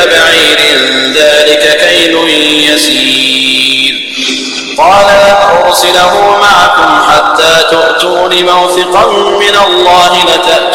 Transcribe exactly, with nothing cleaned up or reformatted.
بعير ذلك كيل يسير. قال لن أرسله معكم حتى تؤتون موثقا من الله لتأتون